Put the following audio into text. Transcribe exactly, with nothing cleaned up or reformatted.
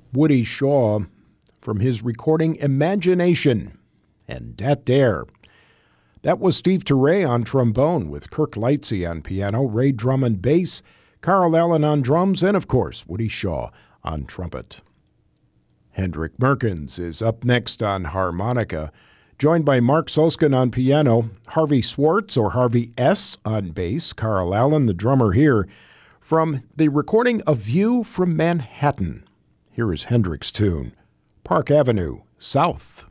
Woody Shaw from his recording Imagination and Dat Dare. That was Steve Turre on trombone with Kirk Lightsey on piano, Ray Drummond bass, Carl Allen on drums, and of course, Woody Shaw on trumpet. Hendrik Merkens is up next on harmonica, joined by Mark Solskin on piano, Harvey Swartz or Harvey S. on bass, Carl Allen, the drummer here, from the recording A View from Manhattan. Here is Hendrik's tune, Park Avenue South.